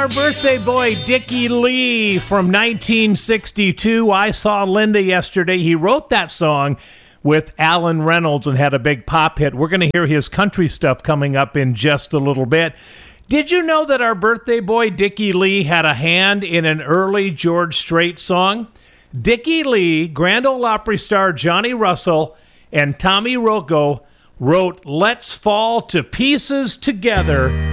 our birthday boy, Dickie Lee from 1962. I saw Linda yesterday. He wrote that song with Alan Reynolds and had a big pop hit. We're going to hear his country stuff coming up in just a little bit. Did you know that our birthday boy, Dickie Lee, had a hand in an early George Strait song? Dickie Lee, Grand Ole Opry star Johnny Russell, and Tommy Rocco wrote Let's Fall to Pieces Together